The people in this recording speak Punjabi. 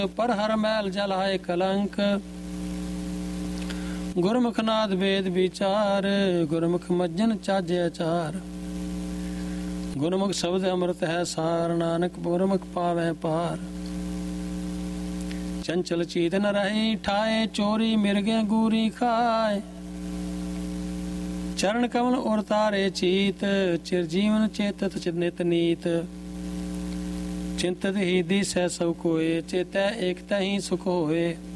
ਪਰ ਹਰ ਮੈਲ ਜਲਾਏ ਕਲੰਕ। ਗੁਰਮੁਖ ਨਾਦ ਵੇਦ ਵਿਚਾਰ, ਗੁਰਮੁਖ ਮੱਜਨ ਚਾਜੇ ਅਚਾਰ। ਗੁਰਮੁਖ ਸ਼ਬਦ ਅੰਮ੍ਰਿਤ ਹੈ ਸਾਰ, ਨਾਨਕ ਗੁਰਮੁਖ ਪਾਵੈ ਪਾਰ। ਚੰਚਲ ਚੀਤ ਨ ਰਹੀ ਠਾਏ, ਚੋਰੀ ਮਿਰਗੇ ਗੂਰੀ ਖਾਏ। ਚਰਨ ਕਮਲ ਉਰ ਤਾਰੇ ਚੀਤ, ਚਿਰ ਜੀਵਨ ਚੇਤਤ ਨਿਤ ਨੀਤ। ਚਿੰਤਤ ਹੀ ਦਿਸੈ ਸਭ ਕੋਏ, ਚੇਤੈ ਏਕ ਤਹਿ ਸੁਖ ਹੋਏ।